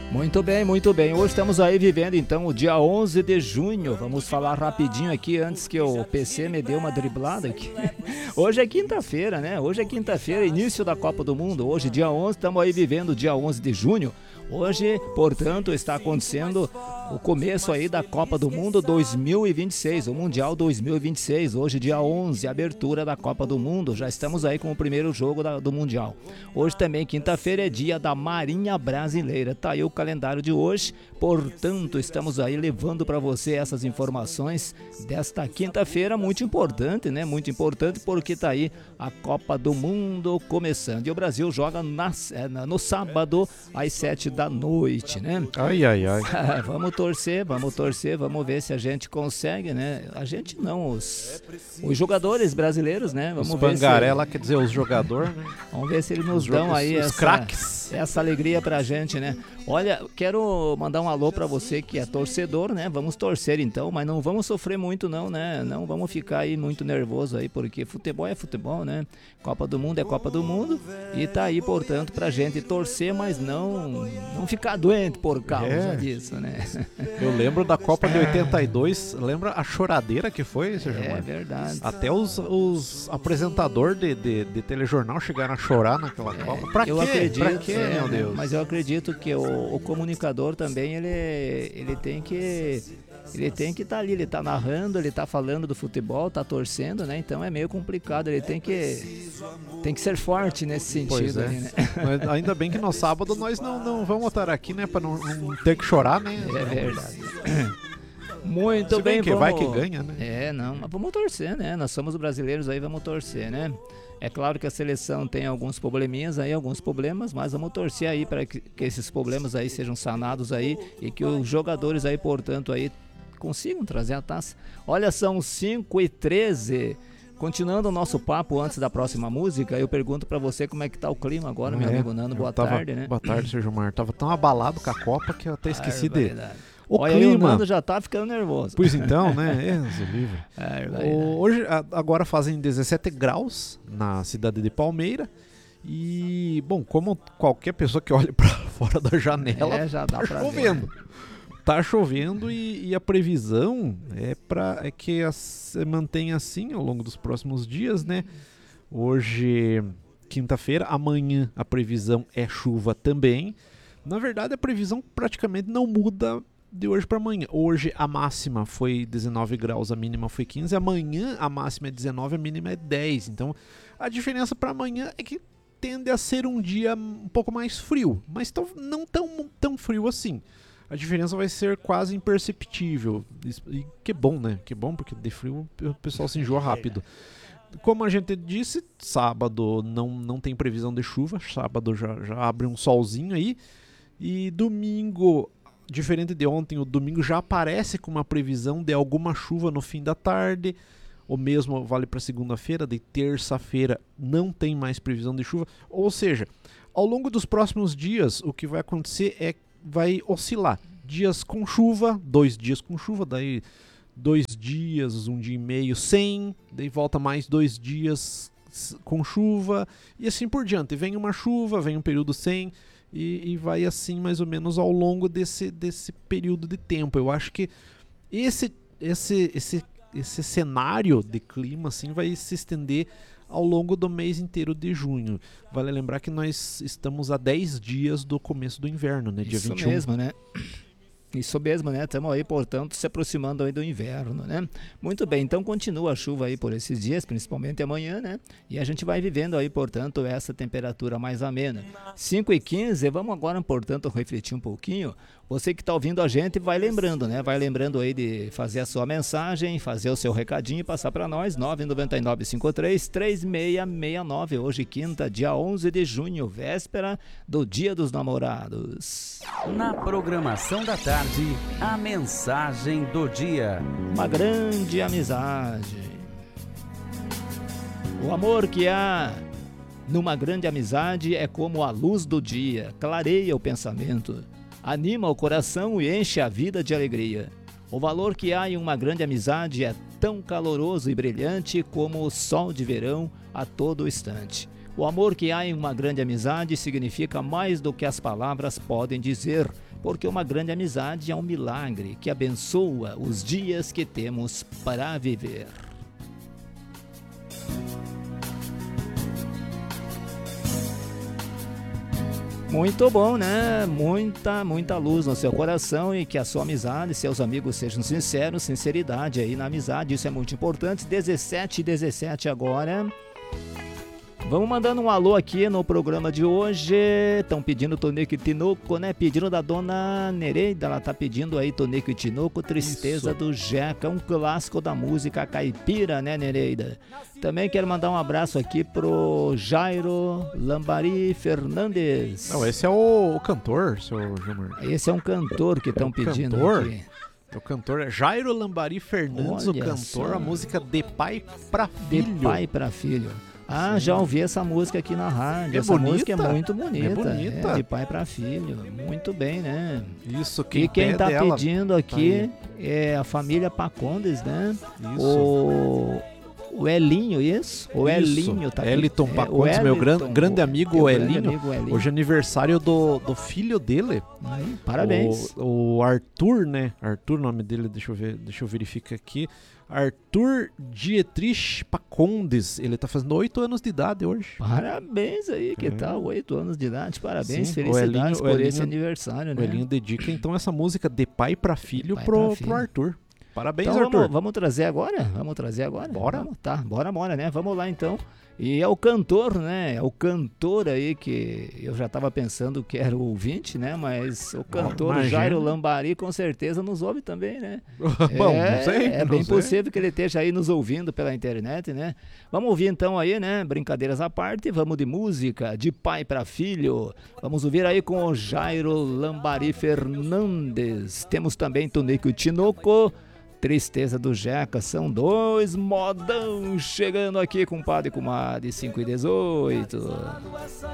Muito bem, muito bem. Hoje estamos aí vivendo então o dia 11 de junho. Vamos falar rapidinho aqui antes que o PC me dê uma driblada aqui. Hoje é quinta-feira, né? Hoje é quinta-feira, início da Copa do Mundo. Hoje, dia 11, estamos aí vivendo o dia 11 de junho. Hoje, portanto, está acontecendo o começo aí da Copa do Mundo 2026, o Mundial 2026. Hoje, dia 11, abertura da Copa do Mundo. Já estamos aí com o primeiro jogo do Mundial. Hoje também, quinta-feira, é dia da Marinha Brasileira. Tá aí o calendário de hoje. Portanto, estamos aí levando para você essas informações desta quinta-feira, muito importante, né? Muito importante porque tá aí a Copa do Mundo começando. E o Brasil joga no sábado, às 7 da noite, né? Ai, ai, ai. Vamos torcer, vamos ver se a gente consegue, né? A gente não, os jogadores brasileiros, né? Vamos os ver pangarela, quer dizer, os jogadores, né? Vamos ver se eles nos dão aí os craques. Essa alegria pra gente, né? Olha, quero mandar um alô pra você que é torcedor, né? Vamos torcer então, mas não vamos sofrer muito não, né? Não vamos ficar aí muito nervoso aí, porque futebol é futebol, né? Copa do Mundo é Copa do Mundo e tá aí, portanto, pra gente torcer, mas não ficar doente por causa disso, né? Eu lembro da Copa de 82, lembra a choradeira que foi, Sérgio? É verdade. Até os apresentadores de telejornal chegaram a chorar naquela Copa. Pra quê? Pra quê, meu Deus? Mas eu acredito que o comunicador também, ele tem que estar ali, ele tá narrando, ele tá falando do futebol, tá torcendo, né? Então é meio complicado, ele tem que ser forte nesse sentido ali, né? Mas ainda bem que no sábado nós não vamos estar aqui, né? Pra não ter que chorar, né? É verdade. Muito bem, que vai que ganha, né? Mas vamos torcer, né? Nós somos brasileiros aí, vamos torcer, né? É claro que a seleção tem alguns probleminhas aí, alguns problemas, mas vamos torcer aí para que esses problemas aí sejam sanados aí e que os jogadores aí, portanto, aí consigam trazer a taça. Olha, são 5h13. Continuando o nosso papo antes da próxima música, eu pergunto pra você como é que tá o clima agora, meu amigo Nando. Boa tarde, né? Boa tarde, Sérgio Mar. Tava tão abalado com a Copa que eu até esqueci de... Olha, aí o Nando já tá ficando nervoso. Pois então, né? Hoje, agora fazem 17 graus na cidade de Palmeira. E, bom, como qualquer pessoa que olhe pra fora da janela, já dá pra chovendo. ver. Tá chovendo e a previsão é que se mantenha assim ao longo dos próximos dias, né? Hoje, quinta-feira, amanhã a previsão é chuva também. Na verdade, a previsão praticamente não muda de hoje para amanhã. Hoje a máxima foi 19 graus, a mínima foi 15. Amanhã a máxima é 19, a mínima é 10. Então, a diferença para amanhã é que tende a ser um dia um pouco mais frio, mas não tão frio assim. A diferença vai ser quase imperceptível. E que bom, né? Que bom, porque de frio o pessoal se enjoa rápido. Como a gente disse, sábado não tem previsão de chuva. Sábado já abre um solzinho aí. E domingo, diferente de ontem, o domingo já aparece com uma previsão de alguma chuva no fim da tarde. O mesmo vale para segunda-feira. De terça-feira não tem mais previsão de chuva. Ou seja, ao longo dos próximos dias, o que vai acontecer vai oscilar. Dias com chuva, 2 dias com chuva, daí 2 dias, 1 dia e meio sem, daí volta mais 2 dias com chuva, e assim por diante. Vem uma chuva, vem um período sem, e vai assim mais ou menos ao longo desse período de tempo. Eu acho que esse cenário de clima assim vai se estender ao longo do mês inteiro de junho. Vale lembrar que nós estamos a 10 dias do começo do inverno, né? Dia 21. Isso mesmo, né? Isso mesmo, né? Estamos aí, portanto, se aproximando aí do inverno, né? Muito bem, então continua a chuva aí por esses dias, principalmente amanhã, né? E a gente vai vivendo aí, portanto, essa temperatura mais amena. 5h15, vamos agora, portanto, refletir um pouquinho. Você que está ouvindo a gente vai lembrando, né? Vai lembrando aí de fazer a sua mensagem, fazer o seu recadinho e passar para nós, 999533669. Hoje, quinta, dia 11 de junho, véspera do Dia dos Namorados. Na programação da tarde, a mensagem do dia. Uma grande amizade. O amor que há numa grande amizade é como a luz do dia, clareia o pensamento, anima o coração e enche a vida de alegria. O valor que há em uma grande amizade é tão caloroso e brilhante como o sol de verão a todo instante. O amor que há em uma grande amizade significa mais do que as palavras podem dizer, porque uma grande amizade é um milagre que abençoa os dias que temos para viver. Muito bom, né? Muita luz no seu coração e que a sua amizade, seus amigos sejam sinceros, sinceridade aí na amizade, isso é muito importante. 17h17 agora. Vamos mandando um alô aqui no programa de hoje. Estão pedindo Tonico e Tinoco, né? Pedindo da dona Nereida. Ela tá pedindo aí Tonico e Tinoco, Tristeza do Jeca, um clássico da música caipira, né, Nereida? Também quero mandar um abraço aqui pro Jairo Lambari Fernandes. Não, esse é o cantor, seu Gilmar. Esse é um cantor que estão pedindo cantor? aqui. O cantor é Jairo Lambari Fernandes, Olha o cantor, só. a música De Pai pra De Filho. pai para filho. Ah, Sim. Já ouvi essa música aqui na rádio. É Essa bonita? música é muito bonita. É bonita. É, de pai para filho. Muito bem, né? Isso, E quem tá pede ela- pedindo aqui é a família Pacondes, né? Isso. O Elinho, isso? O Elinho tá aqui. Eliton É, Pacondes, o meu Eliton, grande amigo teu Elinho. grande amigo Elinho. Hoje é aniversário do filho dele. Aí, parabéns. O Arthur, né? Arthur, o nome dele, deixa eu verificar aqui. Arthur Dietrich Pacondes. Ele tá fazendo 8 anos de idade hoje. Parabéns aí, que tal? 8 anos de idade, parabéns, Sim, felicidades o por Elinho- esse aniversário, O né? Elinho dedica então essa música De Pai pra Filho pai pro pra filho. Arthur. Parabéns, Então Arthur. vamos trazer agora? Vamos trazer agora? Bora. Vamos, tá, bora, né? Vamos lá então. E é o cantor, né? É o cantor aí que eu já tava pensando que era o ouvinte, né? Mas o cantor imagina. Jairo Lambari com certeza nos ouve também, né? Bom, não sei. É não bem sei. possível que ele esteja aí nos ouvindo pela internet, né? Vamos ouvir então aí, né? Brincadeiras à parte, vamos de música, de pai para filho. Vamos ouvir aí com o Jairo Lambari Fernandes. Temos também Tonico e Tinoco, Tristeza do Jeca. São dois modão chegando aqui, compadre e comadre, 5h18.